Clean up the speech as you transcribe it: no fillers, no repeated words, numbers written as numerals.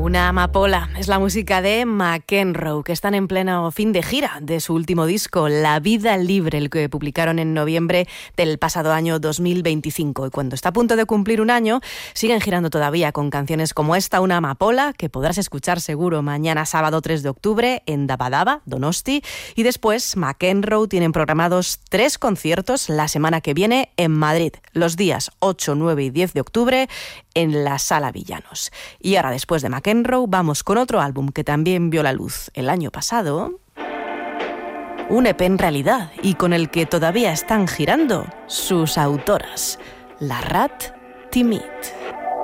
Una amapola es la música de McEnroe, que están en pleno fin de gira de su último disco, La Vida Libre, el que publicaron en noviembre del pasado año 2025. Y cuando está a punto de cumplir un año, siguen girando todavía con canciones como esta, Una amapola, que podrás escuchar seguro mañana sábado 3 de octubre en Dabadaba, Donosti. Y después McEnroe tienen programados 3 conciertos la semana que viene en Madrid, los días 8, 9 y 10 de octubre en la Sala Villanos. Y ahora, después de McEnroe, vamos con otro álbum que también vio la luz el año pasado, un EP en realidad, y con el que todavía están girando sus autoras, La Rat Timid.